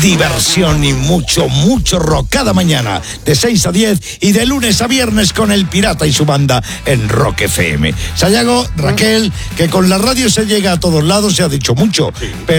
diversión y mucho rock cada mañana de 6 a 10 y de lunes a viernes con El Pirata y su banda en Rock FM. Sayago, Raquel, que con la radio se llega a todos lados, se ha dicho mucho, pero